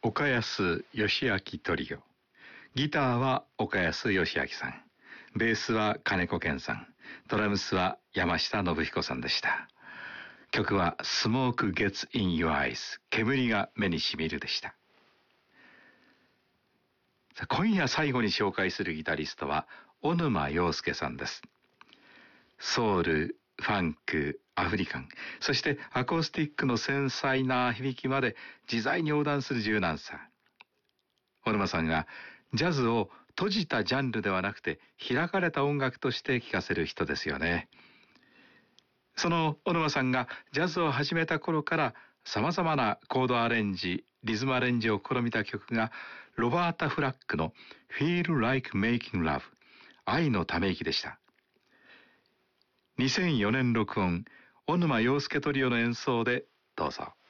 岡安義明トリオ。ギターは岡安義明さん、ベースは金子健さん、ドラムスは山下信彦さんでした。曲は Smoke Gets in Your Eyes、 煙が目にしみるでした。今夜最後に紹介するギタリストは小沼洋介さんです。ソウル、ファンク、アフリカン、そしてアコースティックの繊細な響きまで自在に横断する柔軟さ。小沼さんがジャズを閉じたジャンルではなくて開かれた音楽として聴かせる人ですよね。その小沼さんがジャズを始めた頃から様々なコードアレンジ、リズムアレンジを試みた曲がロバータ・フラッグの Feel Like Making Love、 愛のため息でした。2004年録音、小沼洋介トリオの演奏でどうぞ。